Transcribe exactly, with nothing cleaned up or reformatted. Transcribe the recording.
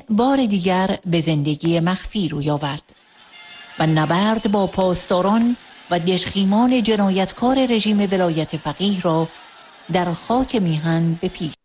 بار دیگر به زندگی مخفی روی آورد و نبرد با پاسداران و دژخیمان جنایتکار رژیم ولایت فقیه را در خاک میهن به پیش